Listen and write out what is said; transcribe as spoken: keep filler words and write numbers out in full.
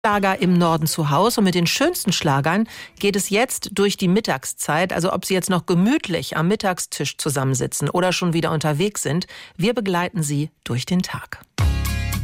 Schlager im Norden zu Hause und mit den schönsten Schlagern geht es jetzt durch die Mittagszeit. Also ob Sie jetzt noch gemütlich am Mittagstisch zusammensitzen oder schon wieder unterwegs sind, wir begleiten Sie durch den Tag.